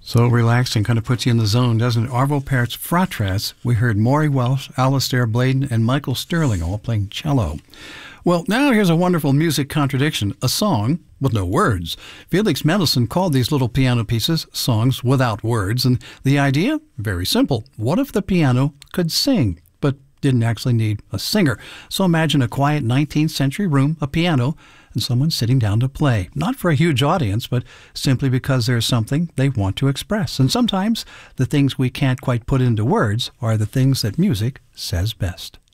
So relaxing, kind of puts you in the zone, doesn't it? Arvo Pärt's Fratres. We heard Maury Welsh, Alastair Bladen, and Michael Sterling all playing cello. Well, now here's a wonderful music contradiction. A song with no words. Felix Mendelssohn called these little piano pieces songs without words. And the idea? Very simple. What if the piano could sing, but didn't actually need a singer? So imagine a quiet 19th century room, a piano, and someone sitting down to play. Not for a huge audience, but simply because there's something they want to express. And sometimes the things we can't quite put into words are the things that music says best.